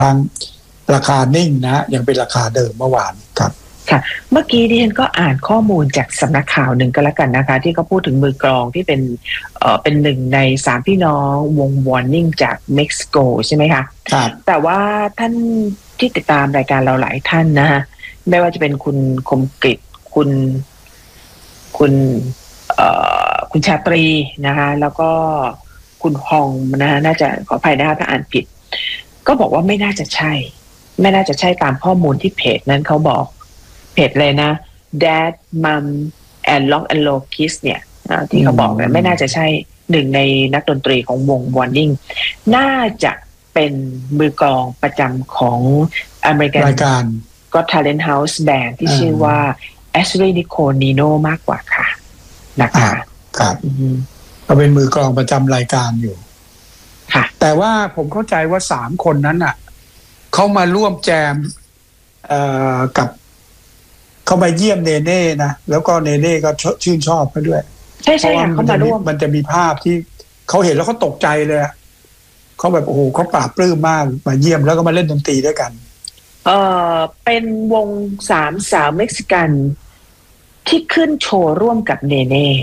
ทั้งราคานิ่งนะยังเป็นราคาเดิมเมื่อวานครับค่ะเมื่อกี้ดิฉันก็อ่านข้อมูลจากสำนักข่าวหนึ่งก็แล้วกันนะคะที่เขาพูดถึงมือกลองที่เป็นหนึ่งใน3พี่น้องวง Warning จากเม็กซิโกใช่ไหมคะครับแต่ว่าท่านที่ติดตามรายการเราหลายท่านนะฮะไม่ว่าจะเป็นคุณคมกฤษคุณชาตรีนะคะแล้วก็คุณฮองนะน่าจะขออภัยนะคะถ้าอ่านผิดก็บอกว่าไม่น่าจะใช่ตามข้อมูลที่เพจนั้นเขาบอกเพจเลยนะ Dad Mom and Lock and Low Kids เนี่ยที่เขาบอกเนี่ยไม่น่าจะใช่หนึ่งในนักดนตรีของวง Warning น่าจะเป็นมือกลองประจำของ American รายการ Got Talent House Band ที่ชื่อว่า Ashley Nicole Nino มากกว่าค่ะนะคะครับเขาเป็นมือกลองประจำรายการอยู่ค่ะแต่ว่าผมเข้าใจว่า3คนนั้นน่ะเขามาร่วมแจมกับเขามาเยี่ยมเนเน่นะแล้วก็เนเน่ก็ชื่นชอบเขาด้วยใช่ค่ะเขามาร่วมมันจะมีภาพที่เขาเห็นแล้วเขาตกใจเลยเขาแบบโอ้โหเขาปลาบปลื้มมากมาเยี่ยมแล้วก็มาเล่นดนตรีด้วยกันเป็นวง3 สาวเม็กซิกันที่ขึ้นโชว์ร่วมกับเนเน่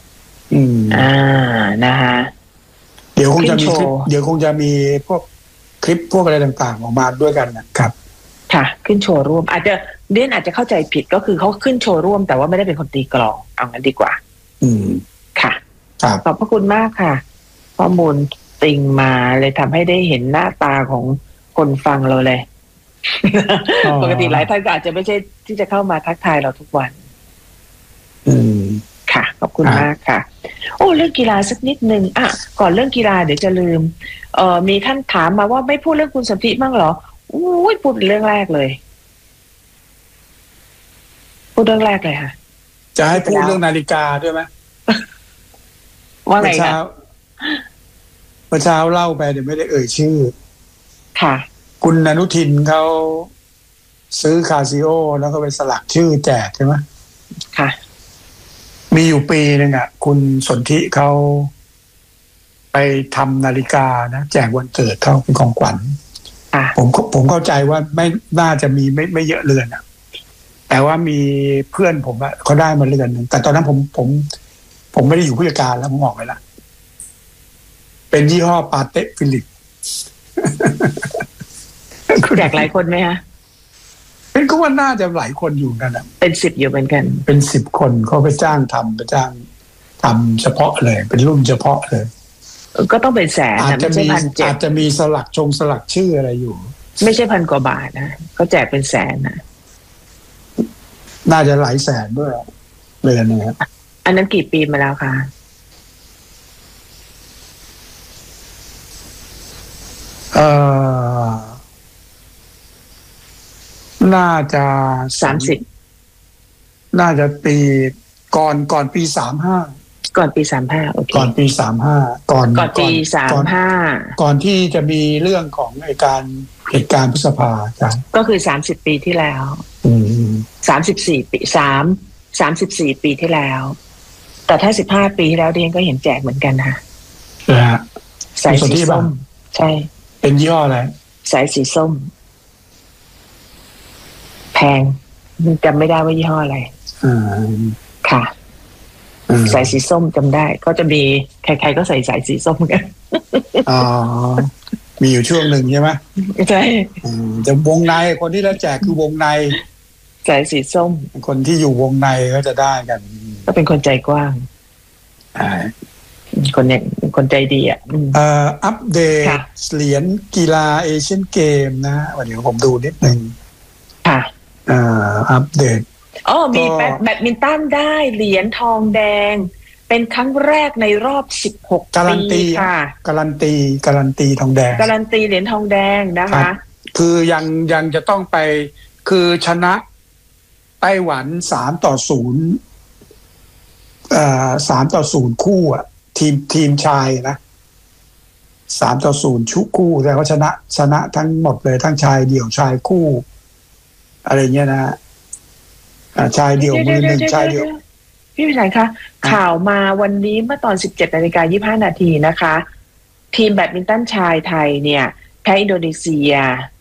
นะคะเดี๋ยวคงจะมีคลิปเดี๋ยวคงจะมีพวกคลิปพวกอะไรต่างๆออกมาด้วยกันนะครับค่ะขึ้นโชว์ร่วมอาจจะเข้าใจผิดก็คือเขาขึ้นโชว์ร่วมแต่ว่าไม่ได้เป็นคนตีกลองเอางั้นดีกว่าค่ะขอบพระคุณมากค่ะข้อมูลติงมาเลยทำให้ได้เห็นหน้าตาของคนฟังเราเลยปกติหลายท่านก็อาจจะไม่ใช่ที่จะเข้ามาทักทายเราทุกวันค่ะขอบคุณมากค่ะโอ้เรื่องกีฬาสักนิดนึงก่อนเรื่องกีฬาเดี๋ยวจะลืมมีท่านถามมาว่าไม่พูดเรื่องคุณสันติบ้างเหรออุ้ยพูดเรื่องแรกเลยพูดเรื่องแรกเลยค่ะจะให้พูดเรื่องนาฬิกาด้วยไหมว่าไงคะเมื่อเช้าเล่าไปเดี๋ยวไม่ได้เอ่ยชื่อค่ะคุณอนุทินเขาซื้อคาซิโอแล้วก็ไปสลักชื่อแจกใช่ไหมค่ะมีอยู่ปีนึงคุณสนธิเขาไปทำนาฬิกานะแจกวันเกิดเขาเป็นของขวัญผมเข้าใจว่าไม่น่าจะมีไม่เยอะเรือนแต่ว่ามีเพื่อนผมเขาได้มาเรือนนึงแต่ตอนนั้นผมไม่ได้อยู่ผู้จัดการแล้วผมออกไปละเป็นยี่ห้อปาเต้ฟิลิปแจกหลายคนไหมคะเป็นก็ว่าน่าจะหลายคนอยู่นั่นเป็น10อยู่เหมือนกันเป็น10คนเขาไปจ้างทำเฉพาะเลยเป็นรุ่นเฉพาะเลยก็ต้องเป็นแสนอาจจะมีสลักชื่ออะไรอยู่ไม่ใช่1,000 กว่าบาทนะเขาแจกเป็นแสนนะน่าจะหลายแสนด้วยเลยนะครับอันนั้นกี่ปีมาแล้วคะน่าจะ 30 น่าจะปีก่อนปี35 ก่อนปี35โอเคก่อนปี35ก่อนปี35 ก่อนที่จะมีเรื่องของเหตุการณ์พฤษภาใช่ก็คือ30ปีที่แล้ว34ปี34ปีที่แล้วแต่ถ้า15ปีที่แล้วเรียนก็เห็นแจกเหมือนกันค่ะสายสีส้มใช่เป็นยี่ห้ออะไรสายสีส้มแพงจำไม่ได้ว่ายี่ห้ออะไรค่ะสายสีส้มจำได้ก็จะมีใครๆก็ใส่สายสีส้มกันมีอยู่ช่วงหนึ่งใช่ไหมใช่จะวงในคนที่ได้แจกคือวงในสายสีส้มคนที่อยู่วงในก็จะได้กันก็เป็นคนใจกว้างคนใจดีอัปเดตเหรียญกีฬาเอเชียนเกมนะวันนี้ผมดูนิดนึงค่ะอัปเดตมีแบดมินตันได้เหรียญทองแดงเป็นครั้งแรกในรอบ16 ปีค่ะการันตีทองแดงการันตีเหรียญทองแดงนะคะคือยังจะต้องไปคือชนะไต้หวัน3-0 คู่ทีมชายนะ3-0ชุคู่แต่เขาชนะทั้งหมดเลยทั้งชายเดี่ยวชายคู่อะไรเงี้ยนะชายเดี่ยวมือหนึ่งชายเดี่ยวพี่พิชัยคะข่าวมาวันนี้เมื่อตอน 17:25 นาทีนะคะทีมแบดมินตันชายไทยเนี่ยแพ้อินโดนีเซีย